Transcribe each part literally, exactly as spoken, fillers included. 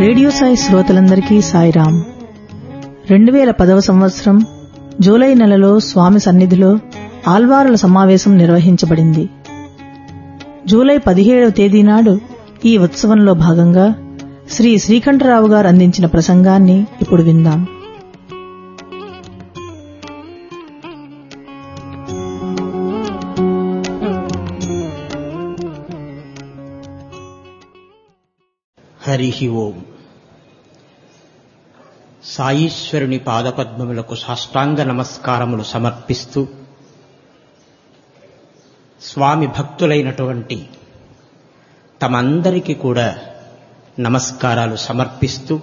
Radio Sai శ్రోతలందరికీ సాయిరాం. రెండు వేల పదవ సంవత్సరం జూలై నెలలో స్వామి సన్నిధిలో ఆల్వారుల సమావేశం నిర్వహించబడింది. జూలై పదిహేడవ తేదీ నాడు ఈ ఉత్సవంలో భాగంగా శ్రీ శ్రీకంఠరావు గారు అందించిన ప్రసంగాన్ని ఇప్పుడు విందాం. హరి ఓం. సాయీశ్వరుని పాదపద్మములకు సాష్టాంగ నమస్కారములు సమర్పిస్తూ, స్వామి భక్తులైనటువంటి తమందరికీ కూడా నమస్కారాలు సమర్పిస్తూ,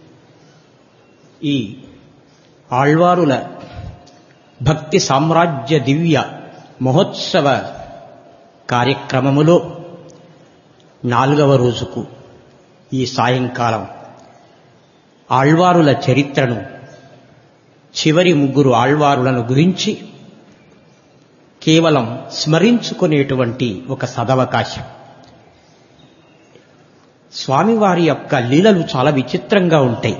ఈ ఆళ్వారుల భక్తి సామ్రాజ్య దివ్య మహోత్సవ కార్యక్రమములో నాలుగవ రోజుకు ఈ సాయంకాలం ఆళ్వారుల చరిత్రను, చివరి ముగ్గురు ఆళ్వారులను గురించి కేవలం స్మరించుకునేటువంటి ఒక సదవకాశం. స్వామివారి యొక్క లీలలు చాలా విచిత్రంగా ఉంటాయి.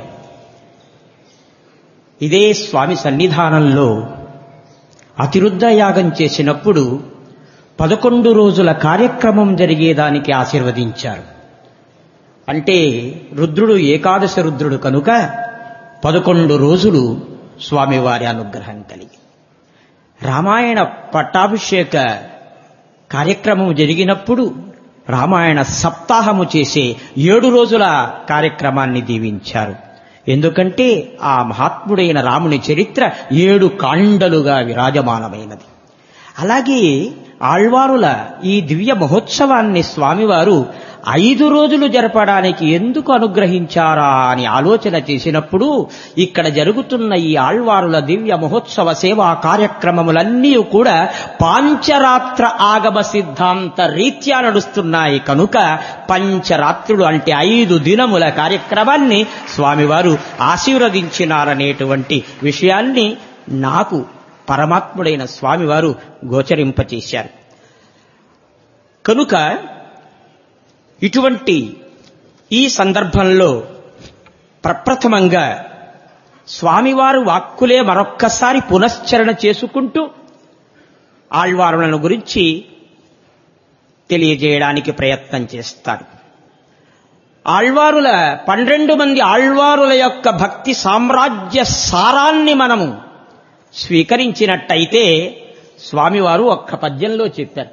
ఇదే స్వామి సన్నిధానంలో అతిరుద్ర యాగం చేసినప్పుడు పదకొండు రోజుల కార్యక్రమం జరిగేదానికి ఆశీర్వదించారు. అంటే రుద్రుడు ఏకాదశ రుద్రుడు కనుక పదకొండు రోజులు స్వామివారి అనుగ్రహం కలిగి, రామాయణ పట్టాభిషేక కార్యక్రమం జరిగినప్పుడు రామాయణ సప్తాహము చేసే ఏడు రోజుల కార్యక్రమాన్ని దీవించారు. ఎందుకంటే ఆ మహాత్ముడైన రాముని చరిత్ర ఏడు కాండలుగా విరాజమానమైనది. అలాగే ఆళ్వారుల ఈ దివ్య మహోత్సవాన్ని స్వామివారు ఐదు రోజులు జరపడానికి ఎందుకు అనుగ్రహించారా అని ఆలోచన చేసినప్పుడు, ఇక్కడ జరుగుతున్న ఈ ఆళ్వారుల దివ్య మహోత్సవ సేవా కార్యక్రమములన్నీ కూడా పాంచరాత్ర ఆగమ సిద్ధాంత రీత్యా నడుస్తున్నాయి కనుక పంచరాత్రులు అంటే ఐదు దినముల కార్యక్రమాన్ని స్వామివారు ఆశీర్వదించినారనేటువంటి విషయాన్ని నాకు పరమాత్ముడైన స్వామివారు గోచరింపచేశారు. కనుక ఇటువంటి ఈ సందర్భంలో ప్రప్రథమంగా స్వామివారు వాక్కులే మరొక్కసారి పునశ్చరణ చేసుకుంటూ ఆళ్వారులను గురించి తెలియజేయడానికి ప్రయత్నం చేస్తారు. ఆళ్వారుల పన్నెండు మంది ఆళ్వారుల యొక్క భక్తి సామ్రాజ్య సారాన్ని మనము స్వీకరించినట్టయితే స్వామివారు ఒక్క పద్యంలో చెప్పారు.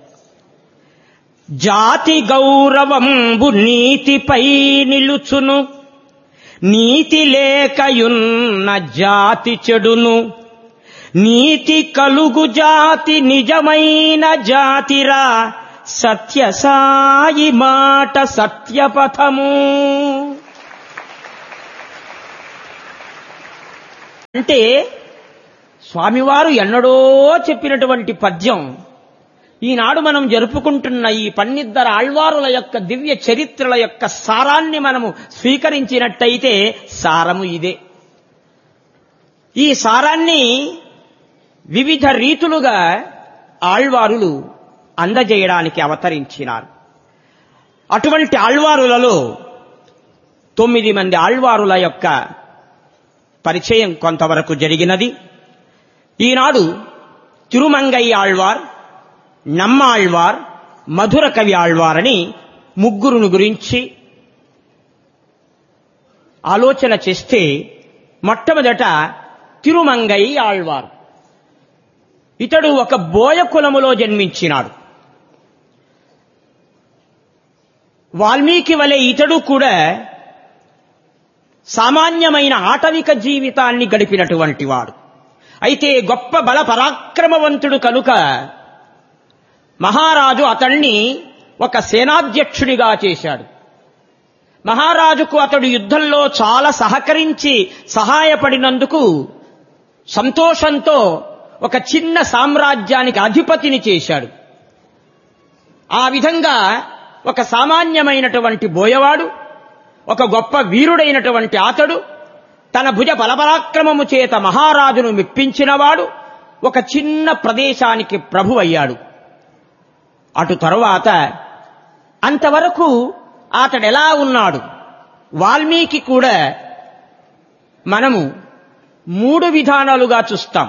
జాతి గౌరవంబు నీతిపై నిలుచును, నీతి లేకయున్న జాతి చెడును, నీతి కలుగు జాతి నిజమైన జాతిరా, సత్యసాయి మాట సత్యపథము. అంటే స్వామివారు ఎన్నడో చెప్పినటువంటి పద్యం ఈనాడు మనం జరుపుకుంటున్న ఈ పన్నిద్దరు ఆళ్వారుల యొక్క దివ్య చరిత్రల యొక్క సారాన్ని మనము స్వీకరించినట్టయితే సారము ఇదే. ఈ సారాన్ని వివిధ రీతులుగా ఆళ్వారులు అందజేయడానికి అవతరించినారు. అటువంటి ఆళ్వారులలో తొమ్మిది మంది ఆళ్వారుల యొక్క పరిచయం కొంతవరకు జరిగినది. ఈనాడు తిరుమంగై ఆళ్వార్, నమ్మాళ్వార్, మధుర కవి ఆళ్వార్ అని ముగ్గురును గురించి ఆలోచన చేస్తే, మొట్టమొదట తిరుమంగై ఆళ్వార్. ఇతడు ఒక బోయ కులములో జన్మించినాడు. వాల్మీకి వలె ఇతడు కూడా సామాన్యమైన ఆటవిక జీవితాన్ని గడిపినటువంటి వాడు. అయితే గొప్ప బల పరాక్రమవంతుడు కనుక మహారాజు అతణ్ణి ఒక సేనాధ్యక్షుడిగా చేశాడు. మహారాజుకు అతడు యుద్ధంలో చాలా సహకరించి సహాయపడినందుకు సంతోషంతో ఒక చిన్న సామ్రాజ్యానికి అధిపతిని చేశాడు. ఆ విధంగా ఒక సామాన్యమైనటువంటి బోయవాడు, ఒక గొప్ప వీరుడైనటువంటి అతడు తన భుజ బలపరాక్రమము చేత మహారాజును మెప్పించినవాడు ఒక చిన్న ప్రదేశానికి ప్రభువయ్యాడు. అటు తరువాత అంతవరకు అతడెలా ఉన్నాడు, వాల్మీకి కూడా మనము మూడు విధానాలుగా చూస్తాం.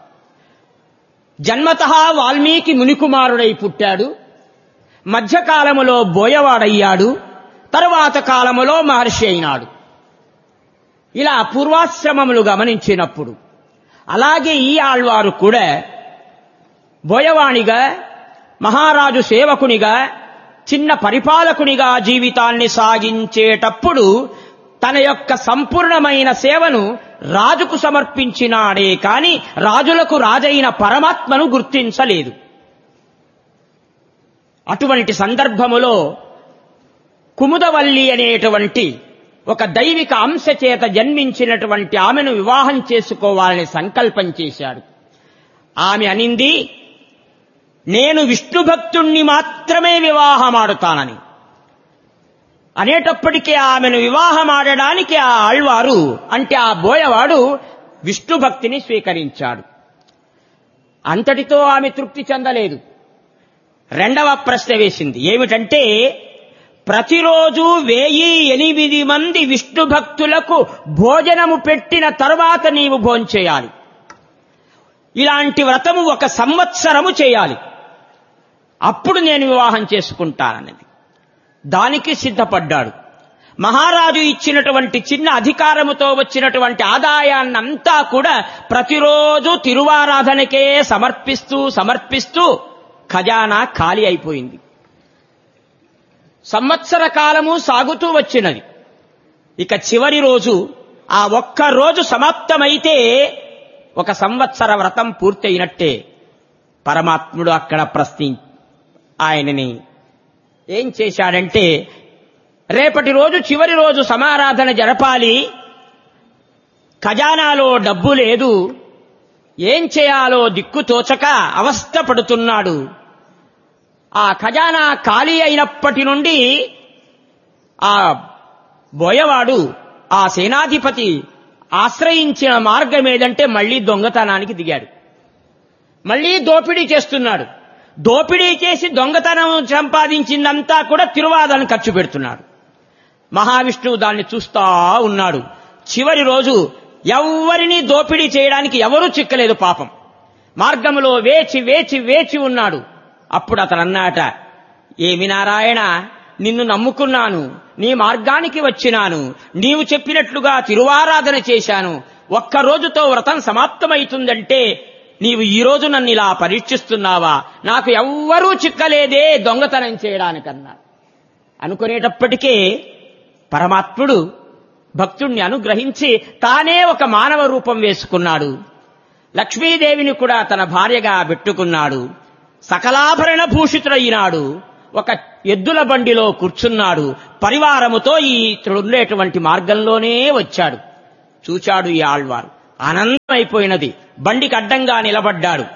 జన్మతః వాల్మీకి మునికుమారుడై పుట్టాడు, మధ్యకాలములో బోయవాడయ్యాడు, తరువాత కాలములో మహర్షి అయినాడు. ఇలా పూర్వాశ్రమములు గమనించినప్పుడు అలాగే ఈ ఆళ్వారు కూడా బోయవాణిగా, మహారాజు సేవకునిగా, చిన్న పరిపాలకునిగా జీవితాన్ని సాగించేటప్పుడు తన యొక్క సంపూర్ణమైన సేవను రాజుకు సమర్పించినాడే కాని రాజులకు రాజైన పరమాత్మను గుర్తించలేదు. అటువంటి సందర్భములో కుముదవల్లి అనేటువంటి ఒక దైవిక అంశ చేత జన్మించినటువంటి ఆమెను వివాహం చేసుకోవాలని సంకల్పం చేశాడు. ఆమె అనింది, నేను విష్ణు భక్తుణ్ణి మాత్రమే వివాహమాడుతానని. అనేటప్పటికీ ఆమెను వివాహమాడడానికి ఆ ఆళ్వారు అంటే ఆ బోయవాడు విష్ణు భక్తిని స్వీకరించాడు. అంతటితో ఆమె తృప్తి చెందలేదు. రెండవ ప్రశ్న వేసింది. ఏమిటంటే, ప్రతిరోజు వెయ్యి ఎనిమిది మంది విష్ణు భక్తులకు భోజనము పెట్టిన తరువాత నీవు భోంచేయాలి. ఇలాంటి వ్రతము ఒక సంవత్సరము చేయాలి, అప్పుడు నేను వివాహం చేసుకుంటానన్నది. దానికి సిద్ధపడ్డాడు. మహారాజు ఇచ్చినటువంటి చిన్న అధికారముతో వచ్చినటువంటి ఆదాయాన్నంతా కూడా ప్రతిరోజు తిరువారాధనకే సమర్పిస్తూ సమర్పిస్తూ ఖజానా ఖాళీ అయిపోయింది. సంవత్సర కాలము సాగుతూ వచ్చినది. ఇక చివరి రోజు, ఆ ఒక్క రోజు సమాప్తమైతే ఒక సంవత్సర వ్రతం పూర్తయినట్టే. పరమాత్ముడు అక్కడ ప్రశ్ని ఆయనని ఏం చేశాడంటే, రేపటి రోజు చివరి రోజు సమారాధన జరపాలి, ఖజానాలో డబ్బు లేదు, ఏం చేయాలో దిక్కు తోచక అవస్థ పడుతున్నాడు. ఆ ఖజానా ఖాళీ అయినప్పటి నుండి ఆ బోయవాడు, ఆ సేనాధిపతి ఆశ్రయించిన మార్గం ఏదంటే మళ్లీ దొంగతనానికి దిగాడు. మళ్లీ దోపిడీ చేస్తున్నాడు. దోపిడీ చేసి దొంగతనం సంపాదించిందంతా కూడా తిరువాదను ఖర్చు పెడుతున్నాడు. మహావిష్ణువు దాన్ని చూస్తా ఉన్నాడు. చివరి రోజు ఎవ్వరినీ దోపిడీ చేయడానికి ఎవరూ చిక్కలేదు పాపం. మార్గంలో వేచి వేచి వేచి ఉన్నాడు. అప్పుడు అతను అన్నాట, ఏమి నారాయణ, నిన్ను నమ్ముకున్నాను, నీ మార్గానికి వచ్చినాను, నీవు చెప్పినట్లుగా తిరువారాధన చేశాను, ఒక్క రోజుతో వ్రతం సమాప్తమైతుందంటే నీవు ఈ రోజు నన్ను ఇలా పరీక్షిస్తున్నావా? నాకు ఎవ్వరూ చిక్కలేదే దొంగతనం చేయడానికన్నా అనుకునేటప్పటికే పరమాత్ముడు భక్తుణ్ణి అనుగ్రహించి తానే ఒక మానవ రూపం వేసుకున్నాడు. లక్ష్మీదేవిని కూడా తన భార్యగా పెట్టుకున్నాడు. సకలాభరణ భూషితుడైనాడు. ఒక ఎద్దుల బండిలో కూర్చున్నాడు. పరివారముతో ఈ ఉండేటువంటి మార్గంలోనే వచ్చాడు. చూచాడు ఈ ఆళ్వారు. ఆనందమైపోయినది. బండికి అడ్డంగా నిలబడ్డాడు.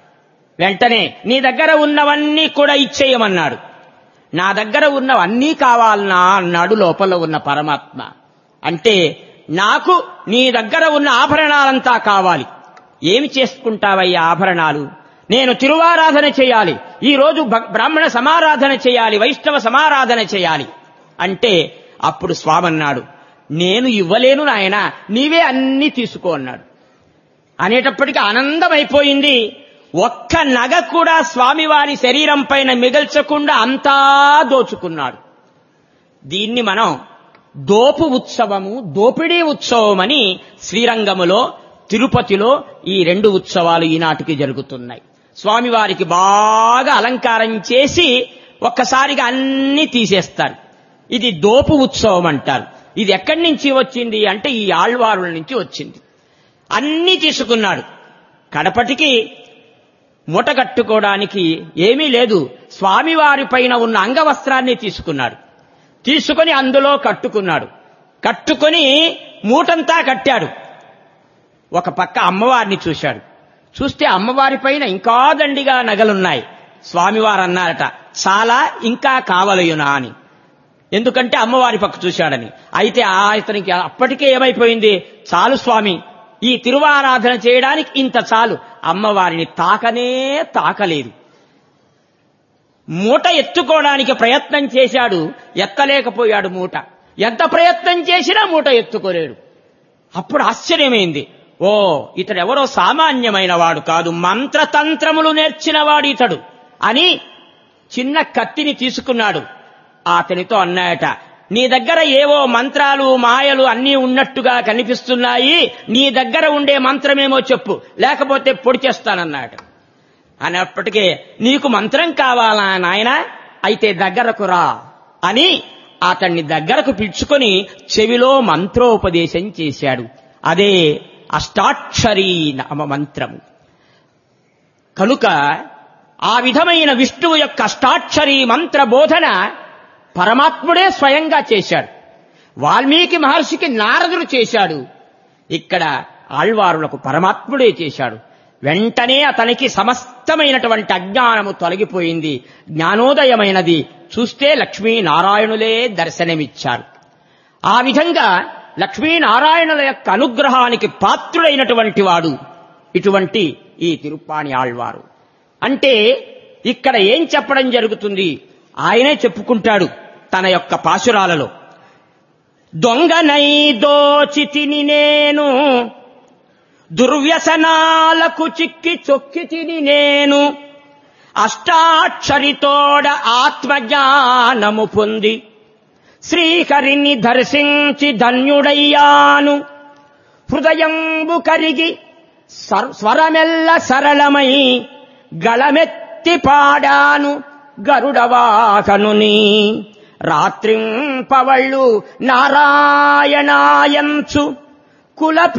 వెంటనే నీ దగ్గర ఉన్నవన్నీ కూడా ఇచ్చేయమన్నాడు. నా దగ్గర ఉన్నవన్నీ కావాలనా అన్నాడు లోపల ఉన్న పరమాత్మ. అంటే నాకు నీ దగ్గర ఉన్న ఆభరణాలంతా కావాలి. ఏమి చేసుకుంటావయ్యా ఆభరణాలు? నేను తిరువారాధన చేయాలి, ఈ రోజు బ్రాహ్మణ సమారాధన చేయాలి, వైష్ణవ సమారాధన చేయాలి అంటే అప్పుడు స్వామి అన్నాడు, నేను ఇవ్వలేను నాయనా, నీవే అన్నీ తీసుకో అన్నాడు. అనేటప్పటికీ ఆనందమైపోయింది. ఒక్క నగ కూడా స్వామివారి శరీరం పైన మిగల్చకుండా అంతా దోచుకున్నాడు. దీన్ని మనం దోపు ఉత్సవము, దోపిడీ ఉత్సవం అని శ్రీరంగములో, తిరుపతిలో ఈ రెండు ఉత్సవాలు ఈనాటికి జరుగుతున్నాయి. స్వామివారికి బాగా అలంకారం చేసి ఒక్కసారిగా అన్ని తీసేస్తారు. ఇది దోపు ఉత్సవం అంటారు. ఇది ఎక్కడి నుంచి వచ్చింది అంటే ఈ ఆళ్వారుల నుంచి వచ్చింది. అన్నీ తీసుకున్నాడు. కడపటికి మూట కట్టుకోవడానికి ఏమీ లేదు. స్వామివారి పైన ఉన్న అంగవస్త్రాన్ని తీసుకున్నాడు. తీసుకొని అందులో కట్టుకున్నాడు. కట్టుకొని మూటంతా కట్టాడు. ఒక పక్క అమ్మవారిని చూశాడు. చూస్తే అమ్మవారి పైన ఇంకా దండిగా నగలున్నాయి. స్వామివారు అన్నారట, చాలా ఇంకా కావలయునా అని. ఎందుకంటే అమ్మవారి పక్క చూశాడని. అయితే ఆ ఇతనికి అప్పటికే ఏమైపోయింది, చాలు స్వామి, ఈ తిరువారాధన చేయడానికి ఇంత చాలు. అమ్మవారిని తాకనే తాకలేదు. మూట ఎత్తుకోవడానికి ప్రయత్నం చేశాడు, ఎత్తలేకపోయాడు మూట. ఎంత ప్రయత్నం చేసినా మూట ఎత్తుకోలేడు. అప్పుడు ఆశ్చర్యమైంది, ఓ ఇతడెవరో సామాన్యమైన వాడు కాదు, మంత్రతంత్రములు నేర్చినవాడు ఇతడు అని చిన్న కత్తిని తీసుకున్నాడు. అతనితో అన్నాయట, నీ దగ్గర ఏవో మంత్రాలు మాయలు అన్నీ ఉన్నట్టుగా కనిపిస్తున్నాయి, నీ దగ్గర ఉండే మంత్రమేమో చెప్పు, లేకపోతే పొడి చేస్తానన్నాడు. అన్నప్పటికీ నీకు మంత్రం కావాలా నాయనా, అయితే దగ్గరకు రా అని అతన్ని దగ్గరకు పిలుచుకొని చెవిలో మంత్రోపదేశం చేశాడు. అదే అష్టాక్షరీ నామ మంత్రము. కనుక ఆ విధమైన విష్ణువు యొక్క అష్టాక్షరీ మంత్ర బోధన పరమాత్ముడే స్వయంగా చేశాడు. వాల్మీకి మహర్షికి నారదుడు చేశాడు, ఇక్కడ ఆళ్వారులకు పరమాత్ముడే చేశాడు. వెంటనే అతనికి సమస్తమైనటువంటి అజ్ఞానము తొలగిపోయింది, జ్ఞానోదయమైనది. చూస్తే లక్ష్మీనారాయణులే దర్శనమిచ్చారు. ఆ విధంగా లక్ష్మీనారాయణుల యొక్క అనుగ్రహానికి పాత్రుడైనటువంటి వాడు ఇటువంటి ఈ తిరుప్పాణి ఆళ్వారు. అంటే ఇక్కడ ఏం చెప్పడం జరుగుతుంది, ఆయనే చెప్పుకుంటాడు తన యొక్క పాశురాలలో. దొంగనై దోచితిని నేను, దుర్వ్యసనాలకు చిక్కి చొక్కితిని నేను, అష్టాక్షరితోడ ఆత్మజ్ఞానము పొంది శ్రీహరిని దర్శించి ధన్యుడయ్యాను. హృదయంబు కరిగి స్వరమెల్ల సరళమై గళమెత్తి పాడాను గరుడవాహనుని. రాత్రింపవళ్ళు నారాయణాయంచు కుల